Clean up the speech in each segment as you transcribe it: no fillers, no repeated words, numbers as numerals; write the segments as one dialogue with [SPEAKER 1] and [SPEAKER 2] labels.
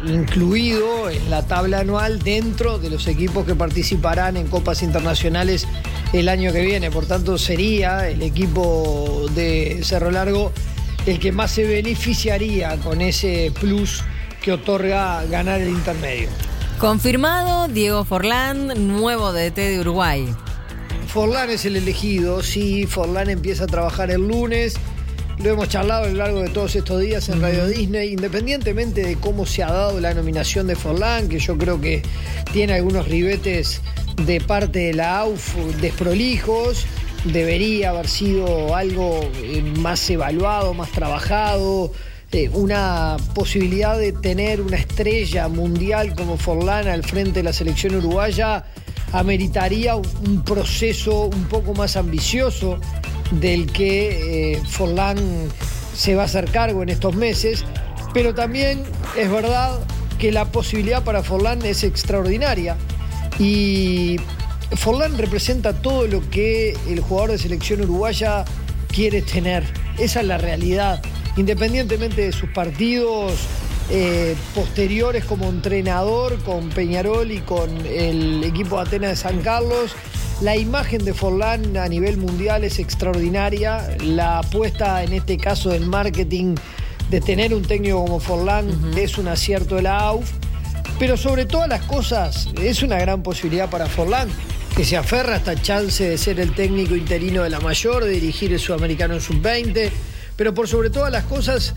[SPEAKER 1] incluido en la tabla anual dentro de los equipos que participarán en copas internacionales el año que viene. Por tanto, sería el equipo de Cerro Largo el que más se beneficiaría con ese plus que otorga ganar el intermedio.
[SPEAKER 2] Confirmado, Diego Forlán, nuevo DT de Uruguay.
[SPEAKER 1] Forlán es el elegido, sí, Forlán empieza a trabajar el lunes. Lo hemos charlado a lo largo de todos estos días en Radio Disney, independientemente de cómo se ha dado la nominación de Forlán, que yo creo que tiene algunos ribetes de parte de la AUF desprolijos, debería haber sido algo más evaluado, más trabajado, una posibilidad de tener una estrella mundial como Forlán al frente de la selección uruguaya ameritaría un proceso un poco más ambicioso del que Forlán se va a hacer cargo en estos meses, pero también es verdad que la posibilidad para Forlán es extraordinaria y Forlán representa todo lo que el jugador de selección uruguaya quiere tener. Esa es la realidad, independientemente de sus partidos posteriores como entrenador con Peñarol y con el equipo de Atenas de San Carlos. La imagen de Forlán a nivel mundial es extraordinaria. La apuesta en este caso del marketing de tener un técnico como Forlán es un acierto de la AUF, pero sobre todas las cosas es una gran posibilidad para Forlán, que se aferra a esta chance de ser el técnico interino de la mayor, de dirigir el sudamericano en sub-20, pero por sobre todas las cosas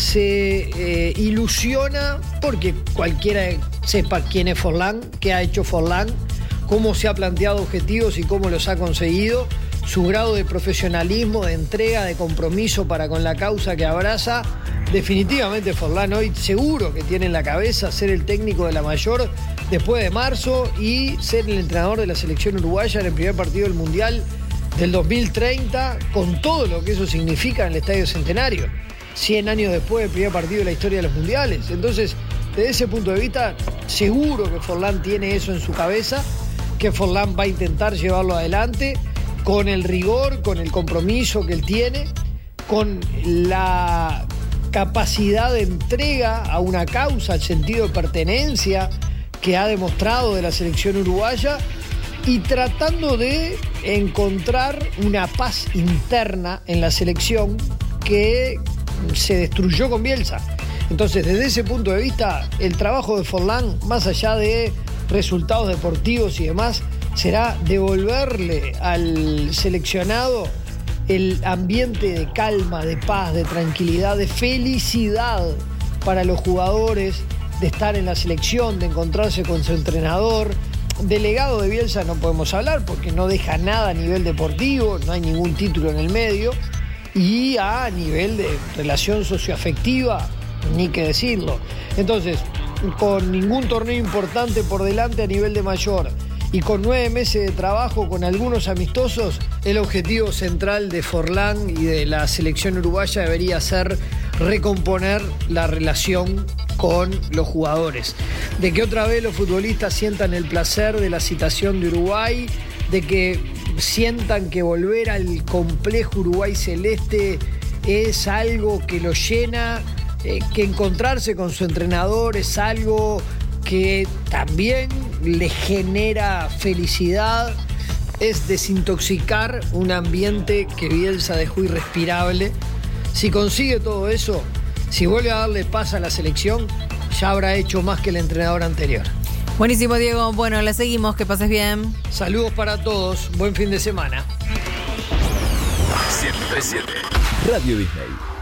[SPEAKER 1] se ilusiona porque cualquiera sepa quién es Forlán, qué ha hecho Forlán, cómo se ha planteado objetivos y cómo los ha conseguido, su grado de profesionalismo, de entrega, de compromiso para con la causa que abraza. Definitivamente Forlán hoy seguro que tiene en la cabeza ser el técnico de la mayor después de marzo y ser el entrenador de la selección uruguaya en el primer partido del Mundial del 2030, con todo lo que eso significa en el Estadio Centenario, 100 años después del primer partido de la historia de los mundiales. Entonces, desde ese punto de vista, seguro que Forlán tiene eso en su cabeza, que Forlán va a intentar llevarlo adelante con el rigor, con el compromiso que él tiene, con la capacidad de entrega a una causa, el sentido de pertenencia que ha demostrado de la selección uruguaya y tratando de encontrar una paz interna en la selección que se destruyó con Bielsa. Entonces, desde ese punto de vista, el trabajo de Forlán, más allá de resultados deportivos y demás, será devolverle al seleccionado el ambiente de calma, de paz, de tranquilidad, de felicidad para los jugadores, de estar en la selección, de encontrarse con su entrenador. Del legado de Bielsa no podemos hablar porque no deja nada a nivel deportivo, no hay ningún título en el medio, y a nivel de relación socioafectiva, ni que decirlo. Entonces, con ningún torneo importante por delante a nivel de mayor y con 9 meses de trabajo con algunos amistosos, el objetivo central de Forlán y de la selección uruguaya debería ser recomponer la relación con los jugadores, de que otra vez los futbolistas sientan el placer de la citación de Uruguay, de que sientan que volver al complejo Uruguay celeste es algo que los llena, que encontrarse con su entrenador es algo que también le genera felicidad, es desintoxicar un ambiente que Bielsa dejó irrespirable. Si consigue todo eso, si vuelve a darle paz a la selección, ya habrá hecho más que el entrenador anterior.
[SPEAKER 2] Buenísimo, Diego. Bueno, la seguimos. Que pases bien.
[SPEAKER 1] Saludos para todos. Buen fin de semana.
[SPEAKER 3] 107 Radio Disney.